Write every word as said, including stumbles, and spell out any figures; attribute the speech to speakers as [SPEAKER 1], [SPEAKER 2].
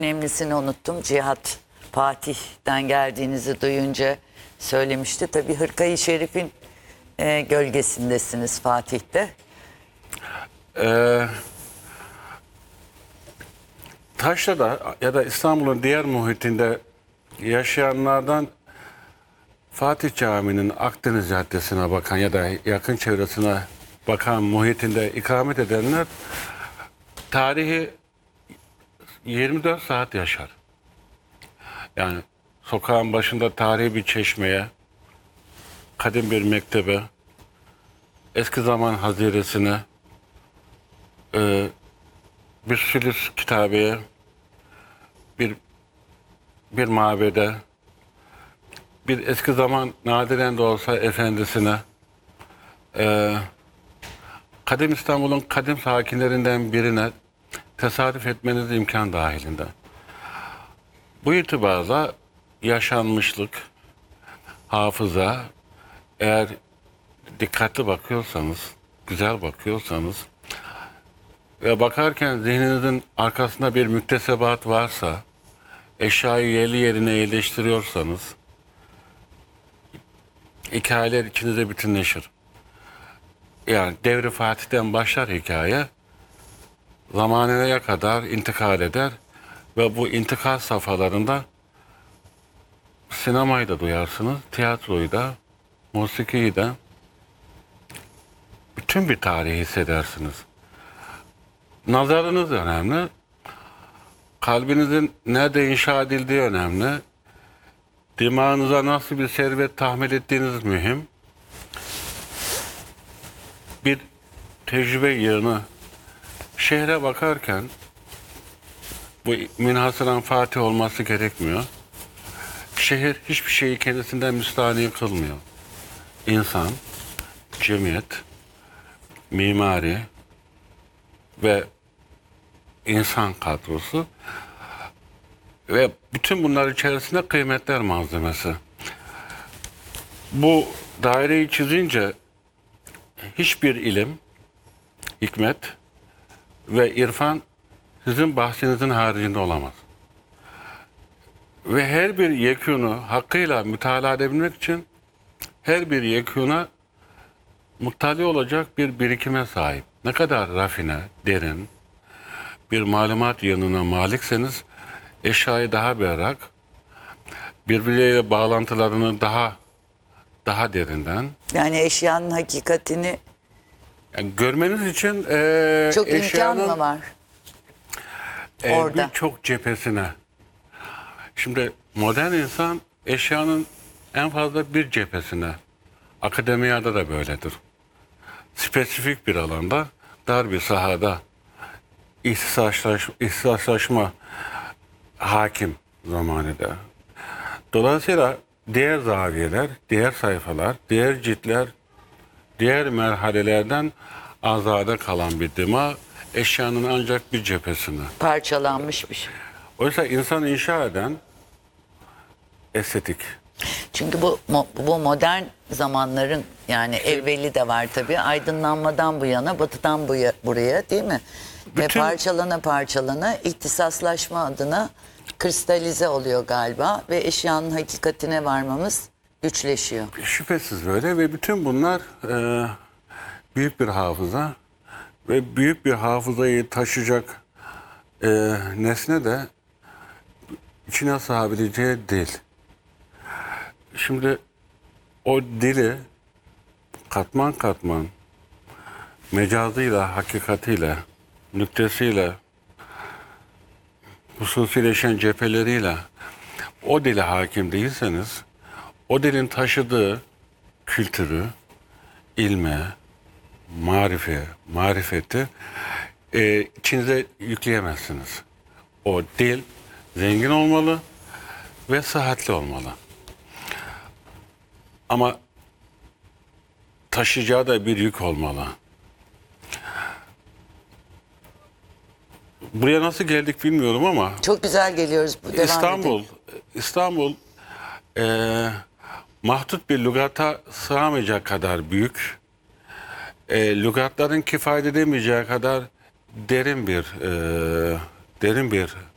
[SPEAKER 1] önemlisini unuttum. Cihat Fatih'ten geldiğinizi duyunca söylemişti. Tabii Hırka-i Şerif'in e, gölgesindesiniz Fatih'te.
[SPEAKER 2] Ee, Taşra'da ya da İstanbul'un diğer muhitinde yaşayanlardan Fatih Camii'nin Akdeniz Caddesi'ne bakan ya da yakın çevresine bakan muhitinde ikamet edenler tarihi yirmi dört saat yaşar. Yani sokağın başında tarihi bir çeşmeye, kadim bir mektebe, eski zaman haziresine, e, bir sülüs kitabeye, bir bir mabede, bir eski zaman nadiren de olsa efendisine, e, kadim İstanbul'un kadim sakinlerinden birine tesadüf etmeniz imkan dahilinde. Bu itibarla yaşanmışlık, hafıza, eğer dikkatli bakıyorsanız, güzel bakıyorsanız ve bakarken zihninizin arkasında bir müktesebat varsa, eşyayı yerli yerine yerleştiriyorsanız, hikayeler içinizde bütünleşir. Yani Devri Fatih'ten başlar hikaye, zamanına kadar intikal eder ve bu intikal safhalarında sinemayı da duyarsınız, tiyatroyu da, musikiyi de, bütün bir tarihi hissedersiniz. Nazarınız önemli, kalbinizin nerede inşa edildiği önemli, dimağınıza nasıl bir servet tahmil ettiğiniz mühim. Bir tecrübe yığını şehre bakarken bu münhasıran Fatih olması gerekmiyor. Şehir hiçbir şeyi kendisinden müstahni kılmıyor. İnsan, cemiyet, mimari ve insan kadrosu ve bütün bunlar içerisinde kıymetler malzemesi. Bu daireyi çizince hiçbir ilim, hikmet ve irfan sizin bahsinizin haricinde olamaz. Ve her bir yekûnu hakkıyla mütalaa edebilmek için her bir yekûna muttali olacak bir birikime sahip. Ne kadar rafine, derin bir malumat yanına malikseniz eşyayı daha berrak, birbirleriyle bağlantılarını daha daha derinden.
[SPEAKER 1] Yani eşyanın hakikatini
[SPEAKER 2] Yani görmeniz için e,
[SPEAKER 1] çok imkan
[SPEAKER 2] eşyanın
[SPEAKER 1] mı var
[SPEAKER 2] e,
[SPEAKER 1] orada?
[SPEAKER 2] birçok cephesine. Şimdi modern insan eşyanın en fazla bir cephesine. Akademiyada da böyledir. Spesifik bir alanda, dar bir sahada ihtisaslaşma, ihtisaslaşma hakim zamanında. Dolayısıyla diğer zaviyeler, diğer sayfalar, diğer ciltler, diğer merhalelerden azade kalan bir dima eşyanın ancak bir cephesine.
[SPEAKER 1] Parçalanmış bir şey.
[SPEAKER 2] Oysa insan inşa eden estetik.
[SPEAKER 1] Çünkü bu mo- bu modern zamanların yani evveli de var tabii. Aydınlanmadan bu yana, batıdan bu ya- buraya değil mi? Ve
[SPEAKER 2] Bütün-
[SPEAKER 1] parçalana parçalana ihtisaslaşma adına kristalize oluyor galiba ve eşyanın hakikatine varmamız güçleşiyor.
[SPEAKER 2] Şüphesiz böyle ve bütün bunlar e, büyük bir hafıza ve büyük bir hafızayı taşıyacak e, nesne de içine sığabileceği dil. Şimdi o dili katman katman mecazıyla, hakikatiyle, nüktesiyle, hususileşen cepheleriyle o dile hakim değilseniz o dilin taşıdığı kültürü, ilme, marife, marifeti e, içinize yükleyemezsiniz. O dil zengin olmalı ve sıhhatli olmalı. Ama taşıyacağı da bir yük olmalı. Buraya nasıl geldik bilmiyorum ama
[SPEAKER 1] Çok güzel geliyoruz. Bu devam
[SPEAKER 2] İstanbul,
[SPEAKER 1] edelim.
[SPEAKER 2] İstanbul e, mahdut bir lügata sığamayacak kadar büyük, e, lügatların kifayet edemeyeceği kadar derin bir e, derin bir